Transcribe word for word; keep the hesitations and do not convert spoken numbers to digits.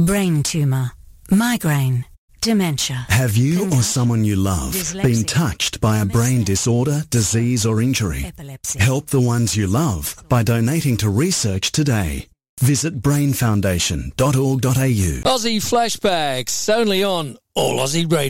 brain tumour, migraine, dementia. Have you or someone you love been touched by a brain disorder, disease or injury? Epilepsy. Help the ones you love by donating to research today. Visit brain foundation dot org dot a u. Aussie Flashbacks, only on All Aussie Radio.